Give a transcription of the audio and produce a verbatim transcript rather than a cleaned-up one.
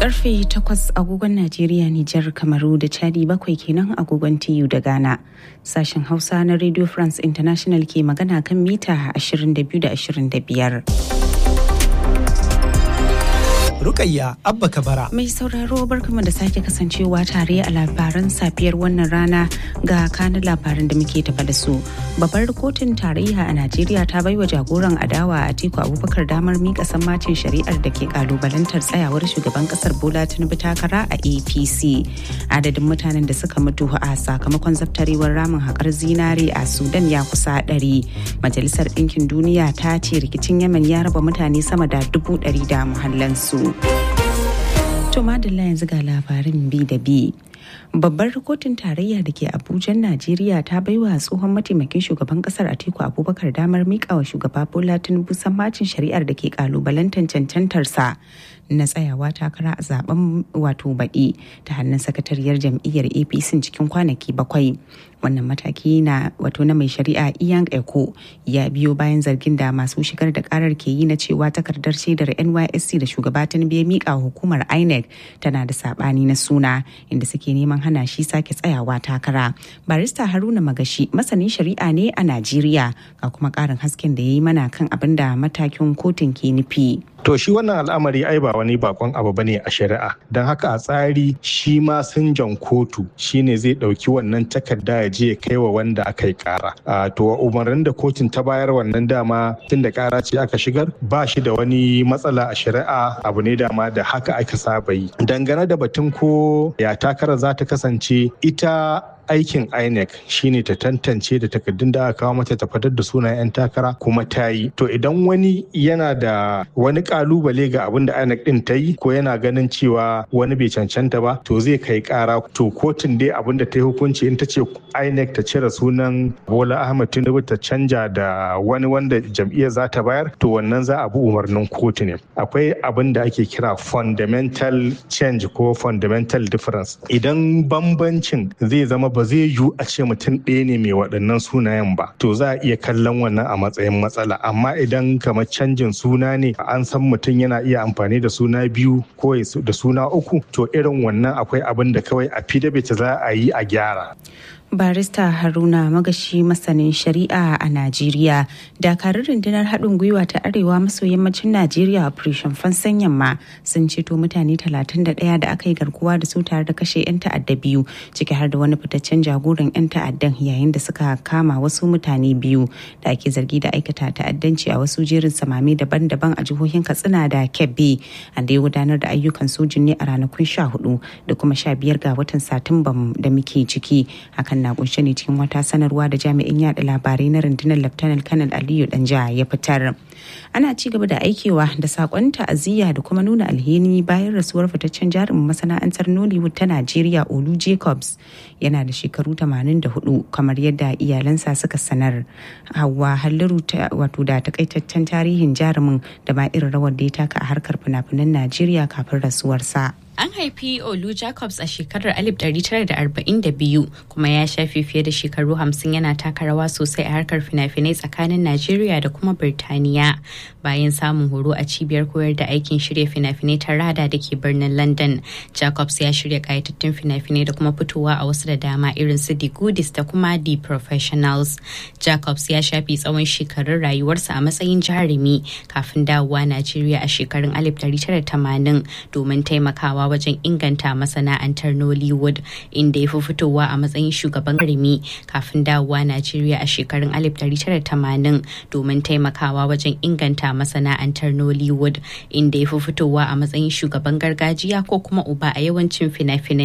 Karfe takwas agogon Najeriya, Nijar, Kamaru da Chadi, bakwai kenan agogon T U da Ghana. Sashen Hausa na Radio France International ke magana kan mita ashirin da biyu da ashirin da biyar. Rukayya Abba Kabara. Mai sauraro barkamu da sake kasancewa tare a labaran safiyar wannan rana ga kanin labaran da muke tafa da su. Babbar kotun tarayya a Najeriya ta baiwa jagoran adawa Atiku Abubakar damar mika sammacin shari'ar da ke kalubalantar tsayawar shugaban kasar Bola Tinubu takara a A P C. Adadin mutanen da suka mutu a sakamakon zabtarewar ramin haƙar zinare a Sudan ya kusa ɗari. Majalisar Ɗinkin Duniya ta ce rikicin Yemen ya raba mutane sama da dubu ɗari da muhallansu. To madalla yanzu ga labarin bi da bi. Babbar kotun tarayya da ke Abuja, Najeriya ta baiwa tsohon mataimakin shugaban kasar Atiku Abubakar damar miƙawa shugaba Bola Tinubu sammacin shari'ar da ke kalubalantar cancantarsa na tsayawa takara a zaben wato baɗi ta hannun sakatariyar jam'iyyar A P C cikin kwanaki bakwai. Wannan mataki na wato na mai shari'a Iyan Eko ya biyo bayan zargin da masu shigar da karar ke yi na cewa takardar shaidar N Y S C da shugaba Tinubu ya miƙa hukumar I N E C tana da sabani na suna inda suke neman hana shi sake tsayawa takara. Barista Haruna Magashi masanin shari'a ne a Najeriya ga kuma ƙarin hasken da ya yi mana kan abin da matakin kotun ke nufi. To shi wannan al'amari ai ba wani bakon abu bane a shari'a. Don haka a tsari shi ma sinjan kotu shine zai dauki wannan takarda ya je kai wa wanda aka yi kara. To umarnin da kotun ta bayar wannan dama tun da kara ce aka shigar ba shi da wani matsala a shari'a, abu ne dama da haka aka saba yi. Dangane da batun ko ya takara za ta kasance, ita aikin I N E C shine ta tantance da takardun da aka kawo mata ta fitar da sunayen 'yan takara kuma ta yi. To idan wani yana da wani kalubale ga abin da I N E C din ta yi ko yana ganin cewa wani bai cancanta ba, to zai kai kara. To kotun dai abin da ta yi hukunci in ta ce I N E C ta cire sunan Bola Ahmed Tinubu ta canja da wani wanda jam'iyyar za ta bayar, to wannan za a bi umarnin kotu ne. Akwai abin da ake kira fundamental change ko fundamental difference. Idan bambancin zai zama ba zai yiwu a ce mutum ɗaya ne mai waɗannan sunayen ba, to za a iya kallon wannan a matsayin matsala. Amma idan kamar canjin suna ne, an san mutum yana iya amfani da suna biyu ko da suna uku, to irin wannan akwai abin da kawai a fidabita za a yi a gyara. Barista Haruna Magashi masanin shari'a a Najeriya. Dakarun rundunar haɗin gwiwa ta arewa maso yammacin Najeriya Operation Fansan Yamma sun ceto mutane talatin da ɗaya da aka yi garkuwa da su tare da kashe 'yan ta'adda biyu, ciki har da wani fitaccen jagoran 'yan ta'addan, yayin da suka kama wasu mutane biyu da ake zargi da aikata ta'addanci a wasu jerin samame daban-daban a jihohin Katsina da Kebbi. An dai gudanar da ayyukan sojin ne a ranakun sha hudu da kuma sha biyar ga watan Satumba da muke ciki. Hakan na kunshe ne cikin wata sanarwa da jami'in yada labarai na rundunar Lieutenant Colonel Aliyu Danja ya fitar. Ana ci gaba da aikewa da sakon ta'aziyya da kuma nuna alheri bayan rasuwar fitaccen jarumin masana'antar Nollywood ta Najeriya Olu Jacobs. Yana da shekaru tamanin da hudu kamar yadda iyalansa suka sanar. Hauwa Halliru wato da takaitaccen tarihin jarumin da ma irin rawar da ya taka a harkar fina-finan Najeriya kafin rasuwarsa. An haifi Olu Jacobs a shekarar alif ɗari tara da arba'in da biyu kuma ya shafe fiye da shekaru hamsin yana taka rawa sosai a harkar fina-finai tsakanin Najeriya da kuma Birtaniya. Bayan samun horo a cibiyar koyar da aikin shirya fina-finai ta Rada da ke birnin London, Jacobs ya shirya kayatattun fina-finai da kuma fitowa a wasu da dama irin su The Goodies da kuma The Professionals. Jacobs ya shafe tsawon shekarun rayuwarsa a matsayin jarumi kafin dawowa Najeriya a shekarun alif ɗari tara da tamanin domin taimakawa wajen inganta masana'antar Nollywood, inda ya fi fitowa a matsayin shugaban jarumi kafin dawowa Najeriya a shekarun alif ɗari tara da tamanin domin taimakawa wajen inganta masana'antar Nollywood, inda ya fi fitowa a matsayin shugaban gargajiya ko kuma uba a yawancin fina-finai